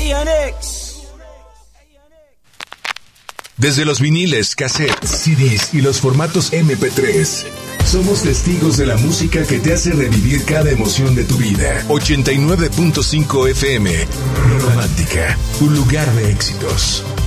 Desde los viniles, cassettes, CDs y los formatos MP3, somos testigos de la música que te hace revivir cada emoción de tu vida. 89.5 FM, Romántica, un lugar de éxitos.